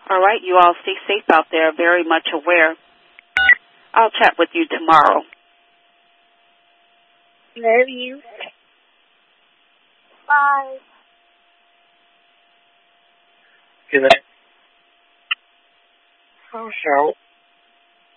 All right, you all stay safe out there, very much aware. I'll chat with you tomorrow. Love you. Bye. Good night. So.